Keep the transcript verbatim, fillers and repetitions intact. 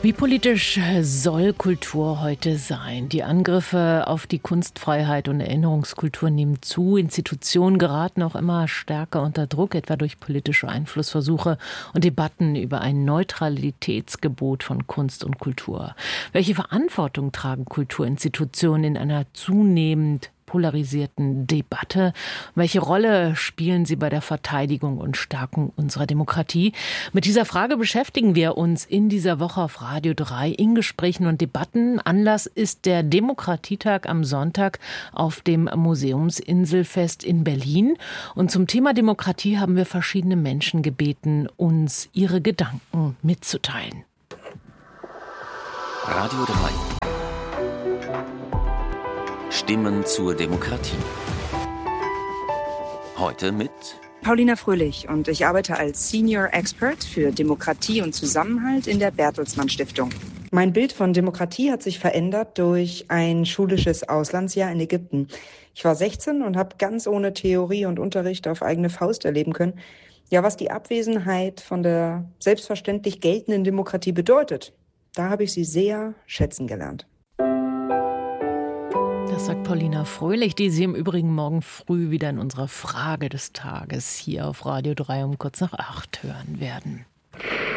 Wie politisch soll Kultur heute sein? Die Angriffe auf die Kunstfreiheit und Erinnerungskultur nehmen zu. Institutionen geraten auch immer stärker unter Druck, etwa durch politische Einflussversuche und Debatten über ein Neutralitätsgebot von Kunst und Kultur. Welche Verantwortung tragen Kulturinstitutionen in einer zunehmend polarisierten Debatte? Welche Rolle spielen sie bei der Verteidigung und Stärkung unserer Demokratie? Mit dieser Frage beschäftigen wir uns in dieser Woche auf Radio drei in Gesprächen und Debatten. Anlass ist der Demokratietag am Sonntag auf dem Museumsinselfest in Berlin. Und zum Thema Demokratie haben wir verschiedene Menschen gebeten, uns ihre Gedanken mitzuteilen. Radio drei. Stimmen zur Demokratie. Heute mit Paulina Fröhlich und ich arbeite als Senior Expert für Demokratie und Zusammenhalt in der Bertelsmann Stiftung. Mein Bild von Demokratie hat sich verändert durch ein schulisches Auslandsjahr in Ägypten. Ich war sechzehn und habe ganz ohne Theorie und Unterricht auf eigene Faust erleben können, ja, was die Abwesenheit von der selbstverständlich geltenden Demokratie bedeutet. Da habe ich sie sehr schätzen gelernt. Das sagt Paulina Fröhlich, die Sie im Übrigen morgen früh wieder in unserer Frage des Tages hier auf Radio drei um kurz nach acht hören werden.